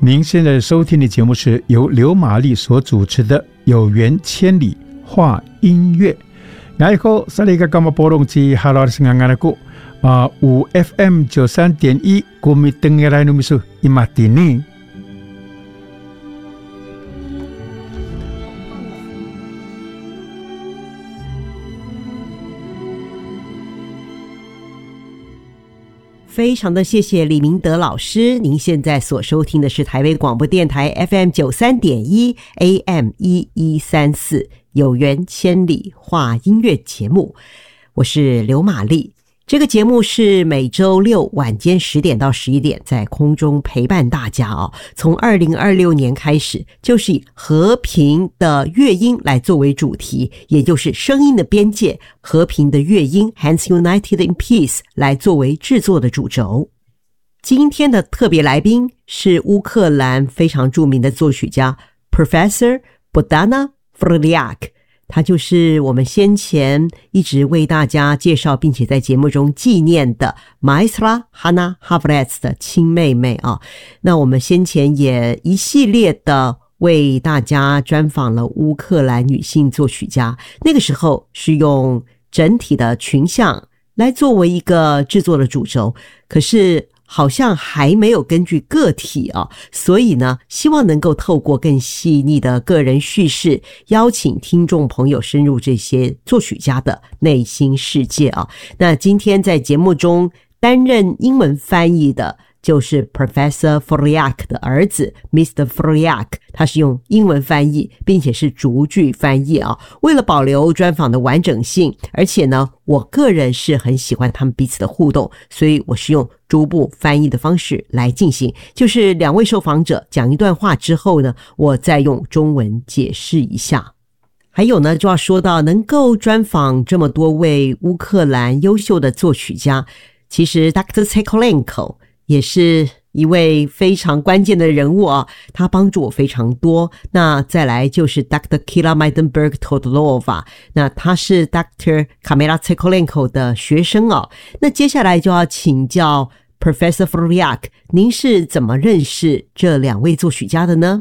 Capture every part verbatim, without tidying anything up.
您现在收听的节目是由刘玛丽所主持的《有缘千里话音乐》。然后萨利个干嘛波动机哈拉斯安安的歌啊，五 F M 九三点一，古米登下来努米数伊马蒂尼。 非常的谢谢李明德老师，您现在所收听的是台北广播电台 F M 九三点一 A M 一一三四有缘千里话音乐节目，我是刘玛丽。这个节目是每周六晚间十点到十一点在空中陪伴大家哦。从二零二六年开始，就是以和平的乐音来作为主题，也就是声音的边界，和平的乐音 Hands United in Peace 来作为制作的主轴。今天的特别来宾是乌克兰非常著名的作曲家 Professor Bogdana Frolyak，他就是我们先前一直为大家介绍并且在节目中纪念的 Maestra Hanna Havrets 的亲妹妹啊。那我们先前也一系列的为大家专访了乌克兰女性作曲家，那个时候是用整体的群像来作为一个制作的主轴，可是好像还没有根据个体啊，所以呢，希望能够透过更细腻的个人叙事，邀请听众朋友深入这些作曲家的内心世界啊。那今天在节目中担任英文翻译的就是 Professor Frolyak 的儿子 Mister Frolyak， 他是用英文翻译并且是逐句翻译啊。为了保留专访的完整性，而且呢我个人是很喜欢他们彼此的互动，所以我是用逐步翻译的方式来进行，就是两位受访者讲一段话之后呢，我再用中文解释一下。还有呢，就要说到能够专访这么多位乌克兰优秀的作曲家，其实 Doctor Tsykolenko 也是一位非常关键的人物啊，他帮助我非常多。那再来就是 Doctor Kira Maidenberg-Todorova， 那他是 Doctor Kamila Tsykolenko 的学生啊。那接下来就要请教 Professor Frolyak， 您是怎么认识这两位作曲家的呢？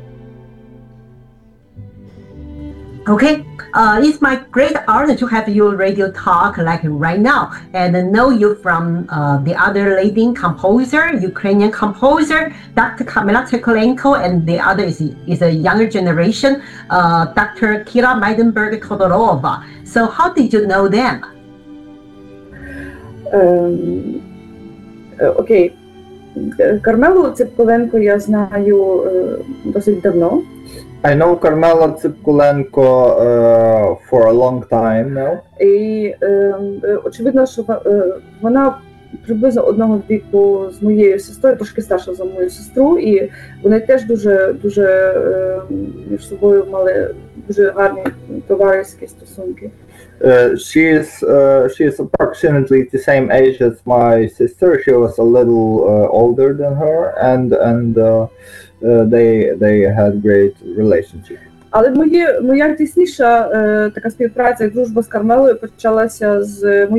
Okay, uh, it's my great honor to have you radio talk like right now and know you from uh, the other leading composer, Ukrainian composer, Doctor Kamila Tsykolenko, and the other is, is a younger generation, uh, Doctor Kira Maidenberg-Todorova. So how did you know them? Um, Окей. Кармелу Ципкуленко я знаю досить давно. I know Carmela Ципкуленко uh, for a long time now. І е, очевидно, що вона приблизно одного віку з моєю сестрою, трошки старша за мою сестру, і вони теж дуже, дуже е, між собою мали дуже гарні товариські стосунки. Uh, she is uh, she is approximately the same age as my sister. She was a little uh, older than her, and and uh, uh, they they had great relationship. Але моє, моя тісніша е, така співпраця і дружба з Кармелою почалася з моєю